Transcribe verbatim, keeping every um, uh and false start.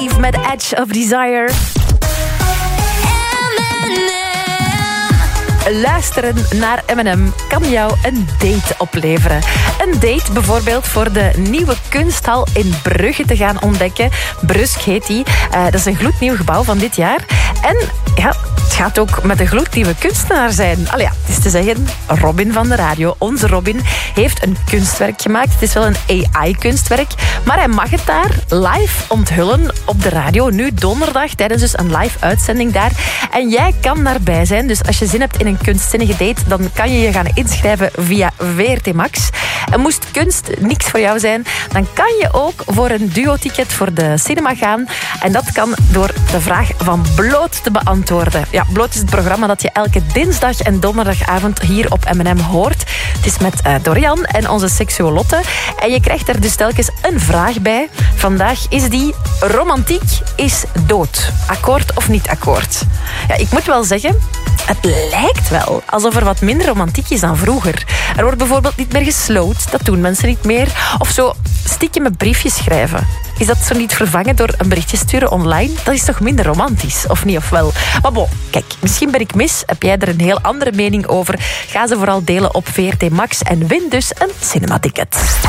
Eve met Edge of Desire. Luisteren naar M en M kan jou een date opleveren. Een date bijvoorbeeld voor de nieuwe kunsthal in Brugge te gaan ontdekken. Brusk heet die. Uh, dat is een gloednieuw gebouw van dit jaar. En ja, het gaat ook met een gloednieuwe kunstenaar zijn. Allee, ja, het is te zeggen, Robin van de radio, onze Robin, heeft een kunstwerk gemaakt. Het is wel een A I-kunstwerk, maar hij mag het daar live onthullen op de radio. Nu donderdag, tijdens dus een live uitzending daar. En jij kan daarbij zijn, dus als je zin hebt in een kunstzinnige date, dan kan je je gaan inschrijven via V R T Max. En moest kunst niks voor jou zijn, dan kan je ook voor een duo-ticket voor de cinema gaan. En dat kan door de vraag van Bloot te beantwoorden. Ja, Bloot is het programma dat je elke dinsdag en donderdagavond hier op M en M hoort. Het is met uh, Dorian en onze seksuolotte. En je krijgt er dus telkens een vraag bij. Vandaag is die: romantiek is dood. Akkoord of niet akkoord? Ja, ik moet wel zeggen, het lijkt wel alsof er wat minder romantiek is dan vroeger. Er wordt bijvoorbeeld niet meer gesloot. Dat doen mensen niet meer. Of zo stiekem met briefjes schrijven. Is dat zo niet vervangen door een berichtje sturen online? Dat is toch minder romantisch, of niet? Of wel? Maar bon, kijk, misschien ben ik mis. Heb jij er een heel andere mening over? Ga ze vooral delen op V R T Max en win dus een cinematicket.